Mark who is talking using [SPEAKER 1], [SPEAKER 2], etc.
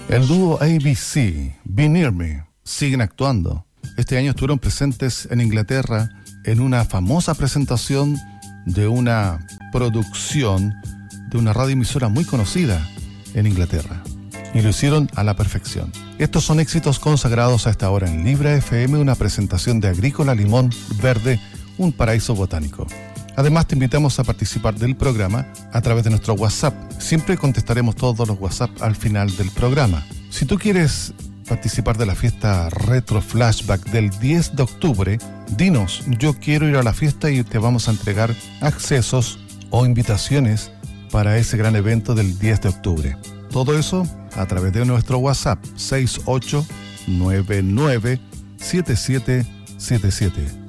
[SPEAKER 1] El dúo ABC, Be Near Me, siguen actuando. Este año estuvieron presentes en Inglaterra en una famosa presentación de una producción de una radioemisora muy conocida en Inglaterra. Y lo hicieron a la perfección. Estos son éxitos consagrados a esta hora en Libra FM, una presentación de Agrícola Limón Verde, un paraíso botánico. Además, te invitamos a participar del programa a través de nuestro WhatsApp. Siempre contestaremos todos los WhatsApp al final del programa. Si tú quieres participar de la fiesta Retro Flashback del 10 de octubre, dinos, yo quiero ir a la fiesta y te vamos a entregar accesos o invitaciones para ese gran evento del 10 de octubre. Todo eso a través de nuestro WhatsApp 68997777.